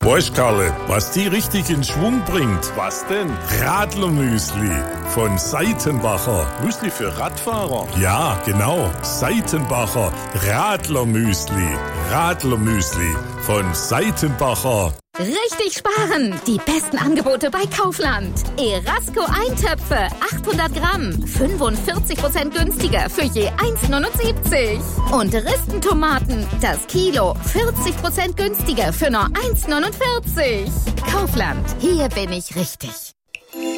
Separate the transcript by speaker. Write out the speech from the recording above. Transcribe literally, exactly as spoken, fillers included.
Speaker 1: Weißt, Karle, was die richtig in Schwung bringt? Was denn? Radlermüsli von Seitenbacher. Müsli für Radfahrer? Ja, genau. Seitenbacher Radlermüsli. Radlermüsli von Seitenbacher.
Speaker 2: Richtig sparen! Die besten Angebote bei Kaufland. Erasco Eintöpfe, achthundert Gramm, fünfundvierzig Prozent günstiger für je eins neunundsiebzig. Und Ristentomaten, das Kilo, vierzig Prozent günstiger für nur eins neunundvierzig. Kaufland, hier bin ich richtig.